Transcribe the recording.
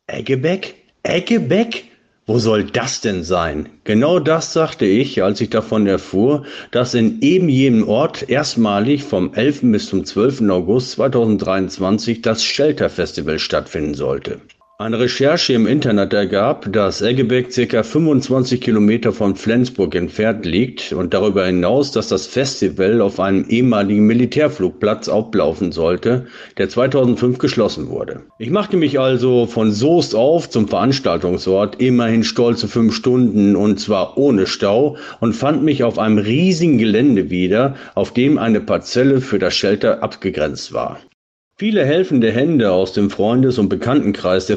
Eggebäck? Eggebäck? Wo soll das denn sein? Genau das sagte ich, als ich davon erfuhr, dass in eben jenem Ort erstmalig vom 11. bis zum 12. August 2023 das Shelter Festival stattfinden sollte. Eine Recherche im Internet ergab, dass Eggebäck ca. 25 Kilometer von Flensburg entfernt liegt und darüber hinaus, dass das Festival auf einem ehemaligen Militärflugplatz ablaufen sollte, der 2005 geschlossen wurde. Ich machte mich also von Soest auf zum Veranstaltungsort, immerhin stolze 5 Stunden und zwar ohne Stau, und fand mich auf einem riesigen Gelände wieder, auf dem eine Parzelle für das Shelter abgegrenzt war. Viele helfende Hände aus dem Freundes- und Bekanntenkreis der